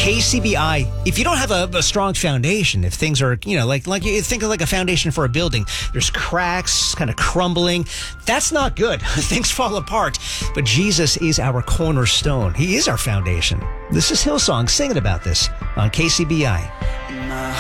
KCBI, if you don't have a strong foundation, if things are, like you think of like a foundation for a building, there's cracks, kind of crumbling, that's not good. Things fall apart. But Jesus is our cornerstone. He is our foundation. This is Hillsong singing about this on KCBI.